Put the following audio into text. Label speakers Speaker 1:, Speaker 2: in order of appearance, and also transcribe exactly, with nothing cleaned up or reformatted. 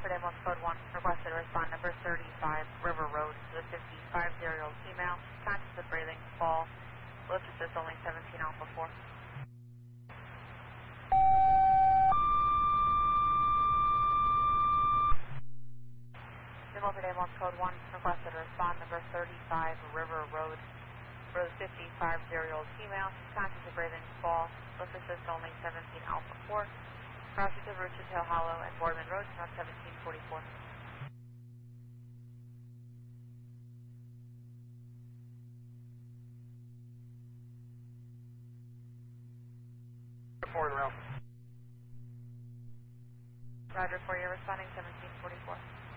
Speaker 1: Milford Ambulance Code one, requested to respond number thirty-five, River Road, to the fifty-five year-old female, conscious of breathing, fall, lift assist only seventeen Alpha four. The Milford Ambulance Code one, requested to respond number thirty-five, River Road, for the fifty-five year-old female, conscious of breathing, fall, lift assist only seventeen Alpha four. Crossing to Route to Tail Hollow and Boardman Road, not seventeen forty-four.
Speaker 2: Four in route.
Speaker 1: Roger for you, responding seventeen forty-four.